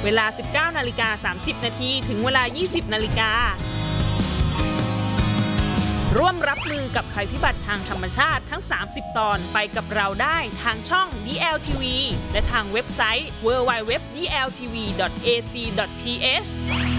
เวลา 19:30 น.ถึงเวลา 20:00 น.ร่วมรับมือกับภัยพิบัติทางธรรมชาติทั้ง 30 ตอนไปกับเราได้ทางช่อง DLTV และทางเว็บไซต์ www.dltv.ac.th